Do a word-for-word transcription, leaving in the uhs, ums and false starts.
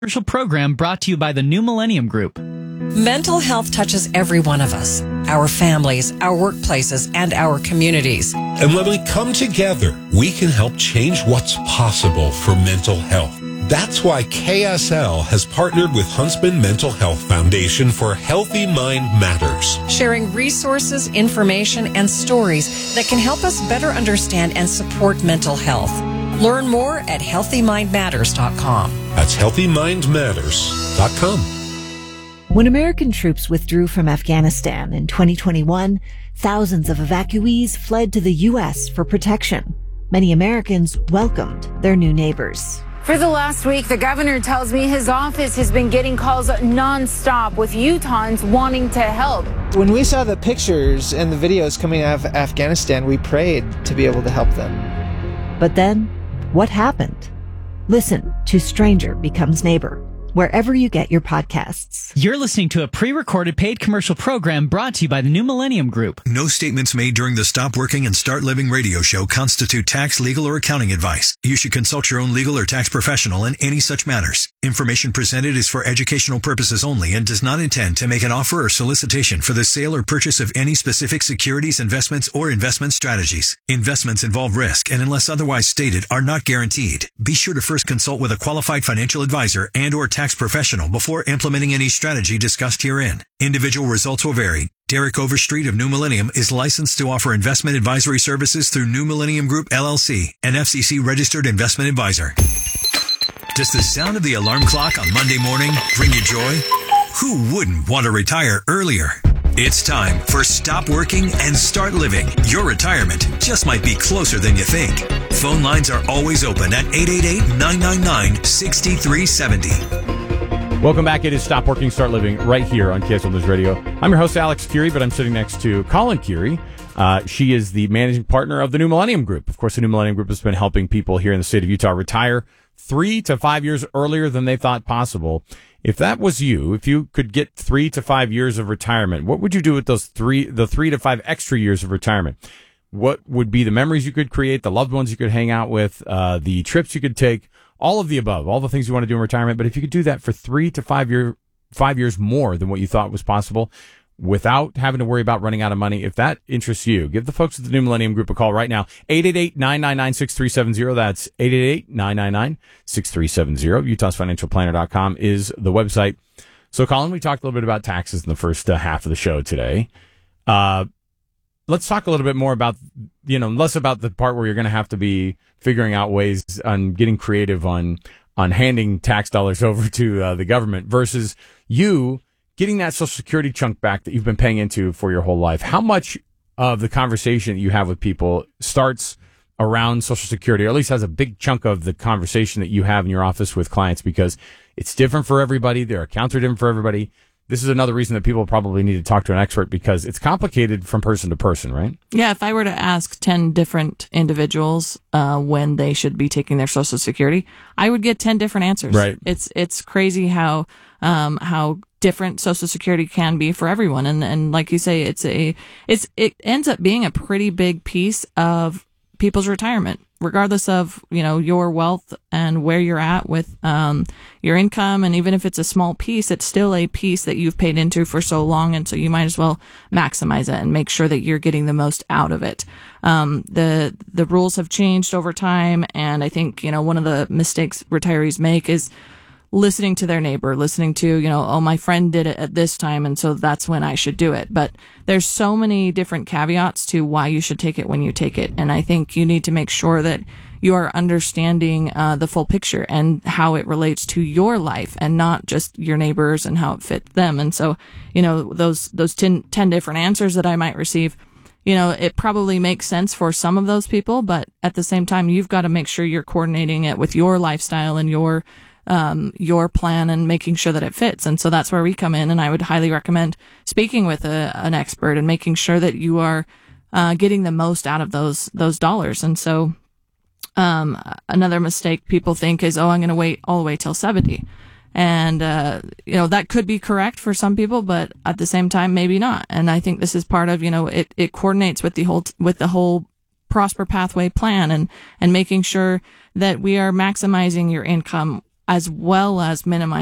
Commercial program brought to you by the New Millennium Group. Mental health touches every one of us, our families, our workplaces, and our communities. And when we come together, we can help change what's possible for mental health. That's why K S L has partnered with Huntsman Mental Health Foundation for Healthy Mind Matters, sharing resources, information, and stories that can help us better understand and support mental health. Learn more at healthy mind matters dot com. That's healthy mind matters dot com. When American troops withdrew from Afghanistan in twenty twenty-one, thousands of evacuees fled to the U S for protection. Many Americans welcomed their new neighbors. For the last week, the governor tells me his office has been getting calls nonstop with Utahns wanting to help. When we saw the pictures and the videos coming out of Afghanistan, we prayed to be able to help them. But then, what happened? Listen to Stranger Becomes Neighbor, wherever you get your podcasts. You're listening to a pre-recorded paid commercial program brought to you by the New Millennium Group. No statements made during the Stop Working and Start Living radio show constitute tax, legal, or accounting advice. You should consult your own legal or tax professional in any such matters. Information presented is for educational purposes only and does not intend to make an offer or solicitation for the sale or purchase of any specific securities, investments, or investment strategies. Investments involve risk and, unless otherwise stated, are not guaranteed. Be sure to first consult with a qualified financial advisor and or tax professional before implementing any strategy discussed herein. Individual results will vary. Derek Overstreet of New Millennium is licensed to offer investment advisory services through New Millennium Group, L L C, an F C C-registered investment advisor. Does the sound of the alarm clock on Monday morning bring you joy? Who wouldn't want to retire earlier? It's time for Stop Working and Start Living. Your retirement just might be closer than you think. Phone lines are always open at eight eight eight, nine nine nine, six three seven zero. Welcome back. It is Stop Working, Start Living right here on K S L News Radio. I'm your host, Alex Curie, but I'm sitting next to Colin Curie. Uh, she is the managing partner of the New Millennium Group. Of course, the New Millennium Group has been helping people here in the state of Utah retire three to five years earlier than they thought possible. If that was you, if you could get three to five years of retirement, what would you do with those three, the three to five extra years of retirement? What would be the memories you could create, the loved ones you could hang out with, uh, the trips you could take, all of the above, all the things you want to do in retirement. But if you could do that for three to five year, five years more than what you thought was possible, without having to worry about running out of money, if that interests you, give the folks at the New Millennium Group a call right now. eight eight eight, nine nine nine, six three seven zero. That's eight eight eight, nine nine nine, six three seven zero. Utahs Financial Planner dot com is the website. So, Colin, we talked a little bit about taxes in the first uh, half of the show today. Uh, let's talk a little bit more about, you know, less about the part where you're going to have to be figuring out ways on getting creative on on handing tax dollars over to uh, the government versus you getting that Social Security chunk back that you've been paying into for your whole life. How much of the conversation that you have with people starts around Social Security, or at least has a big chunk of the conversation that you have in your office with clients, because it's different for everybody. Their accounts are different for everybody. This is another reason that people probably need to talk to an expert, because it's complicated from person to person, right? Yeah, if I were to ask ten different individuals uh, when they should be taking their Social Security, I would get ten different answers. Right. It's it's crazy how um, how different Social Security can be for everyone, and and like you say, it's a it's it ends up being a pretty big piece of people's retirement, regardless of, you know, your wealth and where you're at with um, your income. And even if it's a small piece, it's still a piece that you've paid into for so long. And so you might as well maximize it and make sure that you're getting the most out of it. Um, the, the rules have changed over time. And I think, you know, one of the mistakes retirees make is listening to their neighbor, listening to, you know, oh, my friend did it at this time, and so that's when I should do it. But there's so many different caveats to why you should take it when you take it. And I think you need to make sure that you are understanding uh, the full picture and how it relates to your life and not just your neighbors and how it fits them. And so, you know, those, those ten, ten different answers that I might receive, you know, it probably makes sense for some of those people, but at the same time, you've got to make sure you're coordinating it with your lifestyle and your um, your plan and making sure that it fits. And so that's where we come in. And I would highly recommend speaking with a, an expert and making sure that you are uh, getting the most out of those those dollars. And so um, another mistake people think is, oh, I'm going to wait all the way till seventy. And, uh, you know, that could be correct for some people, but at the same time, maybe not. And I think this is part of, you know, it, it coordinates with the whole, with the whole Prosper Pathway plan and, and making sure that we are maximizing your income as well as minimize